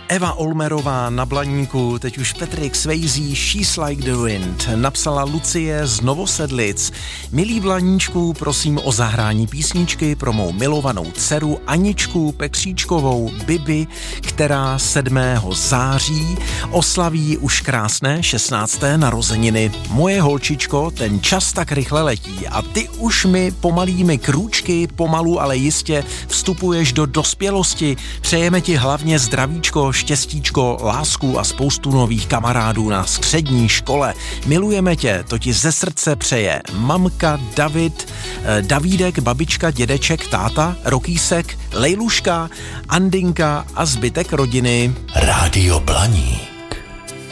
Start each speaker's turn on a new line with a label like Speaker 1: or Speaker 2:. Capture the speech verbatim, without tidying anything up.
Speaker 1: Eva Olmerová na Blaníku, teď už Patrick Swayze, She's Like the Wind, napsala Lucie z Novosedlic. Milí Blaníčku, prosím o zahrání písničky pro mou milovanou dceru Aničku Pekříčkovou Bibi, která sedmého září oslaví už krásné šestnácté narozeniny. Moje holčičko, ten čas tak rychle letí a ty už mi pomalými krůčky, pomalu, ale jistě vstupuješ do dospělosti. Přejeme ti hlavně zdravíčko, štěstíčko, lásku a spoustu nových kamarádů na střední škole. Milujeme tě, to ti ze srdce přeje mamka, David, Davídek, babička, dědeček, táta, Rokýsek, Lejluška, Andinka a zbytek rodiny.
Speaker 2: Rádio Blaník.